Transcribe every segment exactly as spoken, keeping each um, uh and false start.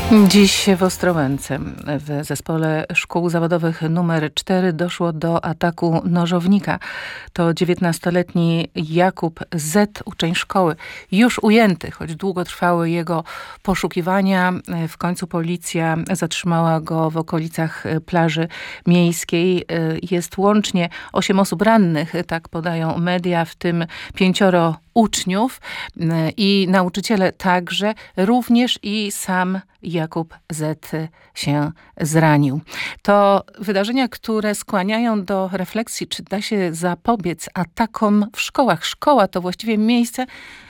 Dziś w Ostrołęce w Zespole Szkół Zawodowych numer cztery doszło do ataku nożownika. To dziewiętnastoletni Jakub Z., uczeń szkoły, już ujęty, choć długo trwały jego poszukiwania. W końcu policja zatrzymała go w okolicach plaży miejskiej. Jest łącznie osiem osób rannych, tak podają media, w tym pięcioro uczniów i nauczyciele także, również i sam Jakub Z. się zranił. To wydarzenia, które skłaniają do refleksji, czy da się zapobiec atakom w szkołach. Szkoła to właściwie miejsce,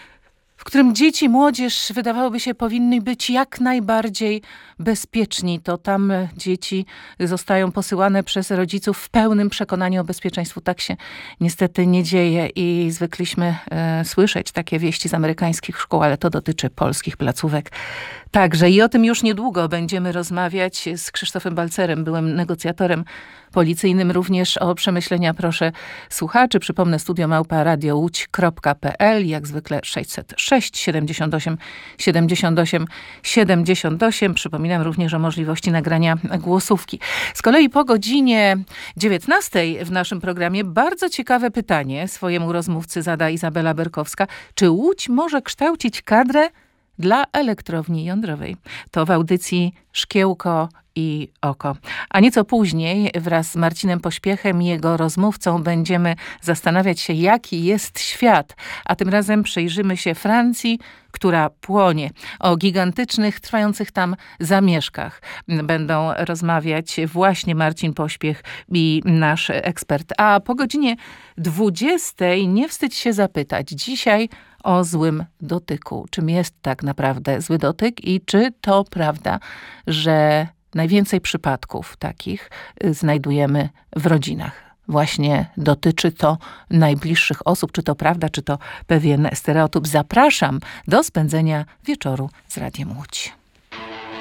w którym dzieci, młodzież, wydawałoby się, powinny być jak najbardziej bezpieczni. To tam dzieci zostają posyłane przez rodziców w pełnym przekonaniu o bezpieczeństwu. Tak się niestety nie dzieje i zwykliśmy e, słyszeć takie wieści z amerykańskich szkół, ale to dotyczy polskich placówek także. I o tym już niedługo będziemy rozmawiać z Krzysztofem Balcerem, byłym negocjatorem policyjnym. Również o przemyślenia proszę słuchaczy. Przypomnę, studio małpa radio łódź kropka pe el, jak zwykle sześćset sześć siedemdziesiąt osiem siedemdziesiąt osiem siedemdziesiąt osiem. Przypominam również o możliwości nagrania głosówki. Z kolei po godzinie dziewiętnastej w naszym programie bardzo ciekawe pytanie swojemu rozmówcy zada Izabela Berkowska. Czy Łódź może kształcić kadrę dla elektrowni jądrowej? To w audycji Szkiełko i Oko. A nieco później wraz z Marcinem Pośpiechem i jego rozmówcą będziemy zastanawiać się, jaki jest świat. A tym razem przyjrzymy się Francji, która płonie. O gigantycznych, trwających tam zamieszkach będą rozmawiać właśnie Marcin Pośpiech i nasz ekspert. A po godzinie dwudziestej nie wstydź się zapytać. Dzisiaj o złym dotyku. Czym jest tak naprawdę zły dotyk i czy to prawda, że najwięcej przypadków takich znajdujemy w rodzinach? Właśnie dotyczy to najbliższych osób. Czy to prawda, czy to pewien stereotyp? Zapraszam do spędzenia wieczoru z Radiem Łódź.